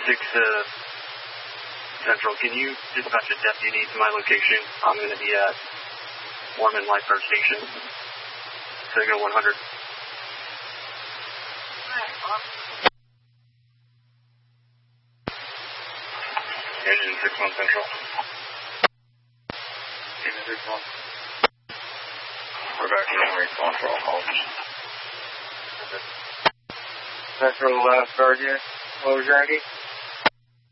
6 Central, can you dispatch a deputy to my location? I'm going to be at Mormon Lifeguard Station. Signal 100. Engine 61 Central. Engine 61. We're back in response for all calls. Central Lifeguard unit, what was your ID?